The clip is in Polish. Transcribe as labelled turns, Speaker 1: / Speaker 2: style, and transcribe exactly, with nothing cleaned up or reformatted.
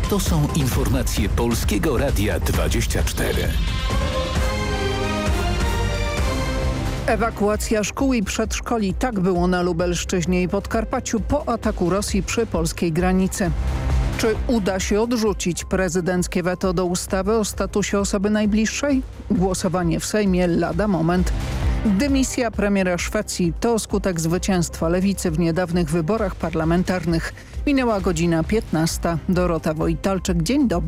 Speaker 1: To są informacje Polskiego Radia dwadzieścia cztery.
Speaker 2: Ewakuacja szkół i przedszkoli. Tak było na Lubelszczyźnie i Podkarpaciu po ataku Rosji przy polskiej granicy. Czy uda się odrzucić prezydenckie weto do ustawy o statusie osoby najbliższej? Głosowanie w Sejmie lada moment. Dymisja premiera Szwecji to skutek zwycięstwa lewicy w niedawnych wyborach parlamentarnych. Minęła godzina piętnasta. Dorota Wojtalczyk, dzień dobry.